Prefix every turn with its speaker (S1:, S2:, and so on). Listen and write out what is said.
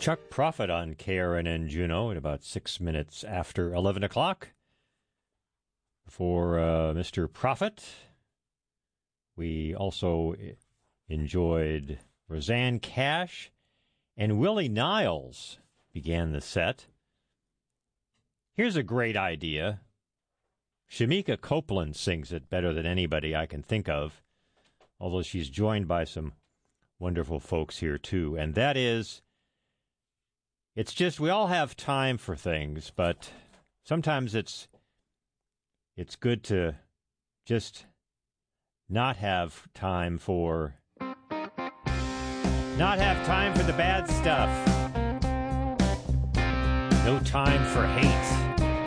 S1: Chuck Prophet on KRNN Juneau at about 6 minutes after 11 o'clock. For Mr. Prophet, we also enjoyed Rosanne Cash, and Willie Niles began the set. Here's a great idea. Shamika Copeland sings it better than anybody I can think of, although she's joined by some wonderful folks here too, and that is, it's just we all have time for things, but sometimes it's good to just not have time for the bad stuff. No time for hate.